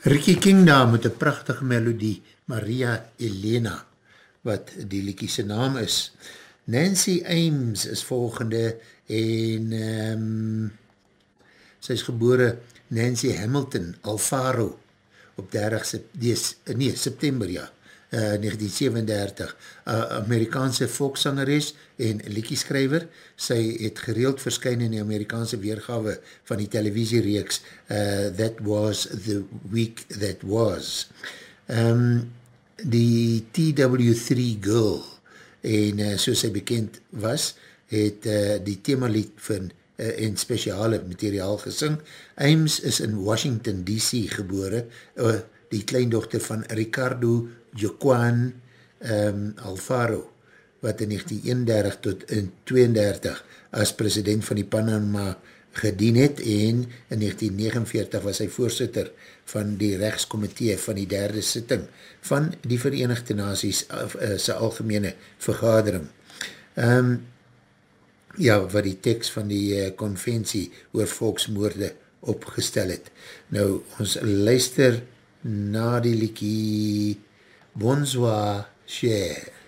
Ricky King daar met een prachtige melodie, Maria Elena, wat die liedjie se naam is. Nancy Ames is volgende en sy is gebore Nancy Hamilton Alfaro op 30 September, 1937, Amerikaanse volkssangeres en liedjieskrywer. Sy het gereeld verskyn in die Amerikaanse weergawe van die televisiereeks That Was the Week That Was. Die TW3 Girl en soos sy bekend was, het die themalied van en speciale materiaal gesing. Ames is in Washington DC gebore, die kleindochter van Ricardo Joaquin Alfaro, wat in 1931 tot in 32 as president van die Panama gedien het en in 1949 was hy voorsitter van die rechtskomitee van die derde sitting van die Verenigde Naties sy algemene vergadering. Wat die tekst van die konvensie oor volksmoorde opgestel het. Nou, ons luister na die liedjie Bonsoir, Cher.